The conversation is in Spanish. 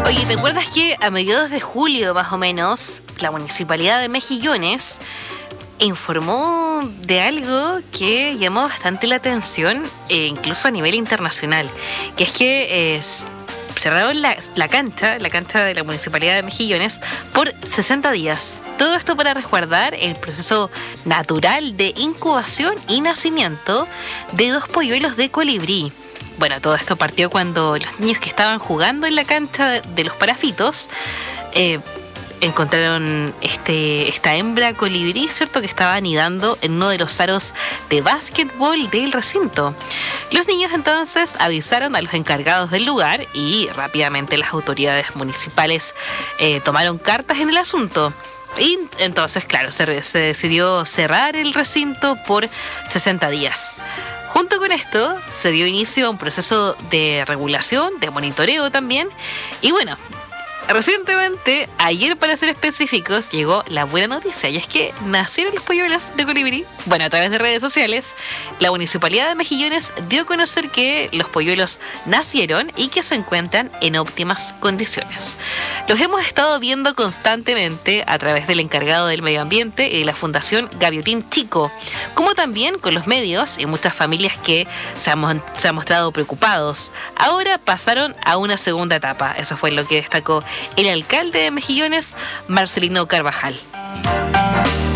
Oye, ¿te acuerdas que a mediados de julio, más o menos, la Municipalidad de Mejillones informó de algo que llamó bastante la atención, incluso a nivel internacional? Que es que cerraron la cancha de la Municipalidad de Mejillones por 60 días. Todo esto para resguardar el proceso natural de incubación y nacimiento de 2 polluelos de colibrí. Bueno, todo esto partió cuando los niños que estaban jugando en la cancha de los Parafitos encontraron esta hembra colibrí, ¿cierto?, que estaba anidando en uno de los aros de básquetbol del recinto. Los niños entonces avisaron a los encargados del lugar y rápidamente las autoridades municipales tomaron cartas en el asunto. Y entonces, claro, se decidió cerrar el recinto por 60 días. Junto con esto, se dio inicio a un proceso de regulación, de monitoreo también. Y bueno, recientemente, ayer para ser específicos, llegó la buena noticia, y es que nacieron los polluelos de colibrí. Bueno, a través de redes sociales, la Municipalidad de Mejillones dio a conocer que los polluelos nacieron y que se encuentran en óptimas condiciones. Los hemos estado viendo constantemente a través del encargado del medio ambiente y de la Fundación Gaviotín Chico, como también con los medios y muchas familias que se han mostrado preocupados. Ahora pasaron a una segunda etapa. Eso fue lo que destacó el alcalde de Mejillones, Marcelino Carvajal.